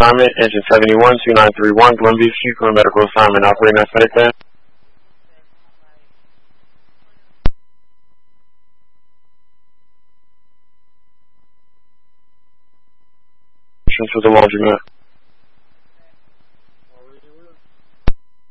assignment, engine 712931, Glenview, Houston, medical assignment, operating that flight plan. For the laundromat.